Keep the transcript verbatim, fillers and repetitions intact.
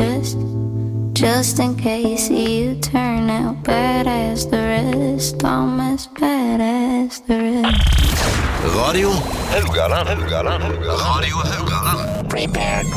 best, just in case you turn out bad as the rest. I'm as bad as the rest. Radio Haugaland. Radio Haugaland. Prepare